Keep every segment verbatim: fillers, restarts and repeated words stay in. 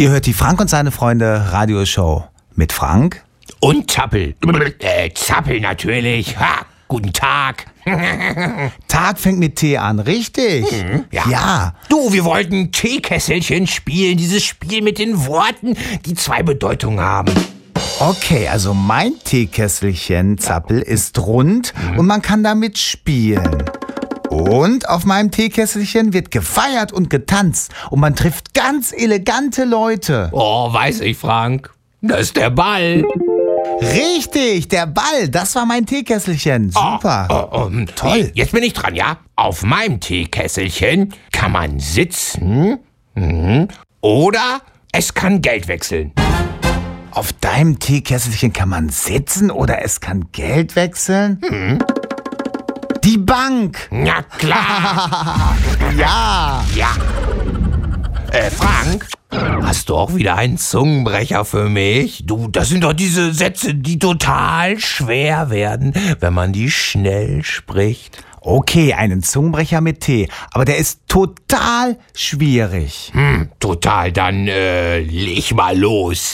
Ihr hört die Frank und seine Freunde Radioshow mit Frank und Zappel. Äh, Zappel natürlich. Ha, guten Tag. Tag fängt mit T an, richtig? Mhm, ja. ja. Du, wir wollten Teekesselchen spielen. Dieses Spiel mit den Worten, die zwei Bedeutungen haben. Okay, also mein Teekesselchen, Zappel, ist rund mhm. und man kann damit spielen. Und auf meinem Teekesselchen wird gefeiert und getanzt und man trifft ganz elegante Leute. Oh, weiß ich, Frank. Das ist der Ball. Richtig, der Ball, das war mein Teekesselchen. Super. Oh, oh, oh, Toll. Jetzt bin ich dran, ja? Auf meinem Teekesselchen kann man sitzen mhm. oder es kann Geld wechseln. Auf deinem Teekesselchen kann man sitzen oder es kann Geld wechseln? Mhm. Die Bank. Na klar. Ja. Ja. Äh, Frank, hast du auch wieder einen Zungenbrecher für mich? Du, das sind doch diese Sätze, die total schwer werden, wenn man die schnell spricht. Okay, einen Zungenbrecher mit T, aber der ist total schwierig. Hm, total, dann äh, leg mal los.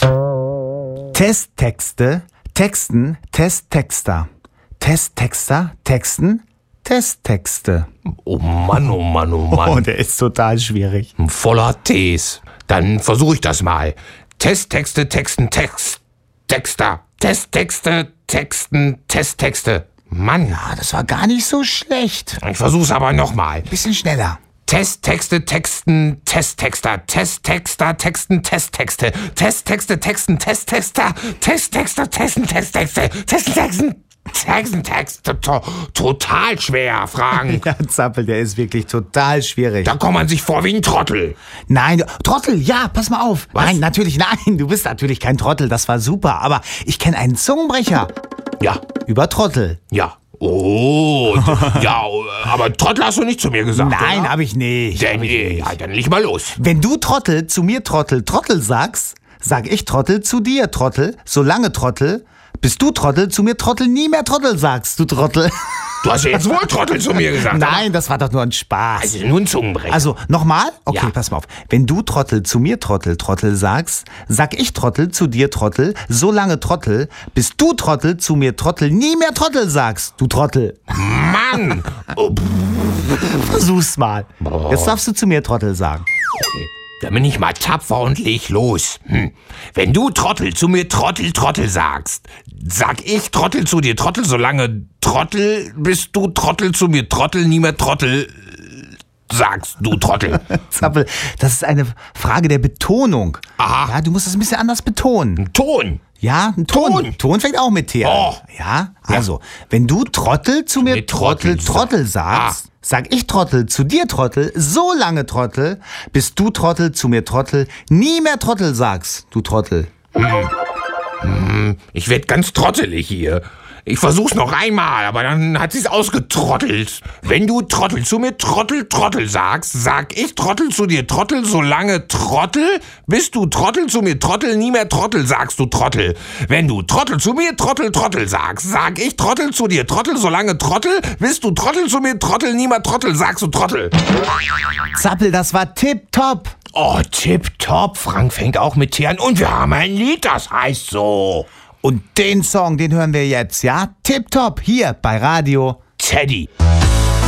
Testtexte, Texten, Testtexter. Testtexter, Texten, Testtexte. Oh Mann, oh Mann, oh Mann. Oh, der ist total schwierig. Voller Ts. Dann versuche ich das mal. Testtexte, Texten, Text, Texter. Testtexte, Texten, Testtexte. Mann. Ja, das war gar nicht so schlecht. Ich versuch's aber nochmal. Bisschen schneller. Testtexte, Texten, Testtexter, Testtexter, Texten, Testtexte, Testtexte, Texten, Testtexter, Testtexter, Texten, Testtexte, Texten, Texten, Texten, Texte, total schwer, Frank. Ja, Zappel, der ist wirklich total schwierig. Da kommt man sich vor wie ein Trottel. Nein, Trottel, ja, pass mal auf. Was? Nein, natürlich, nein, du bist natürlich kein Trottel, das war super, aber ich kenne einen Zungenbrecher. Ja. Über Trottel. Ja. Oh, ja, aber Trottel hast du nicht zu mir gesagt, Nein, oder? hab ich nicht. Dann, hab ich äh, nicht. ja, dann leg mal los. Wenn du Trottel zu mir Trottel Trottel sagst, sag ich Trottel zu dir Trottel, solange Trottel, bis du Trottel zu mir Trottel nie mehr Trottel sagst, du Trottel. Du hast ja jetzt wohl Trottel zu mir gesagt. Nein, das war doch nur ein Spaß. Also nur ein Zungenbrecher. Also, nochmal? Okay, Ja. pass mal auf. Wenn du Trottel zu mir Trottel Trottel sagst, sag ich Trottel zu dir Trottel, solange Trottel, bis du Trottel zu mir Trottel nie mehr Trottel sagst, du Trottel. Mann! Oh, Versuch's mal. Boah. Jetzt darfst du zu mir Trottel sagen. okay. Dann bin ich mal tapfer und leg los. Hm. Wenn du Trottel zu mir Trottel Trottel sagst, sag ich Trottel zu dir Trottel, solange Trottel, bis du Trottel zu mir Trottel nie mehr Trottel sagst, du Trottel. Zappel, das ist eine Frage der Betonung. Aha. Ja, du musst es ein bisschen anders betonen. Ton. Ja, ein Ton. Ton. Ton fängt auch mit T an. Oh. Ja, also, wenn du Trottel zu mir Mit Trottel Trottel Trottel sag- sagst, sag ich Trottel zu dir Trottel, so lange Trottel, bis du Trottel zu mir Trottel nie mehr Trottel sagst, du Trottel. Ich werd ganz trottelig hier. Ich versuch's noch einmal, aber dann hat sie's ausgetrottelt. Wenn du Trottel zu mir Trottel Trottel sagst, sag ich Trottel zu dir Trottel, solange Trottel, bis du Trottel zu mir Trottel nie mehr Trottel sagst, du Trottel. Wenn du Trottel zu mir Trottel Trottel sagst, sag ich Trottel zu dir Trottel, solange Trottel, bis du Trottel zu mir Trottel nie mehr Trottel sagst, du Trottel. Zappel, das war tipptopp. Oh, tipptopp, Frank fängt auch mit T an und wir haben ein Lied, das heißt so. Und den Song, den hören wir jetzt, ja? Tipptopp, hier bei Radio Teddy.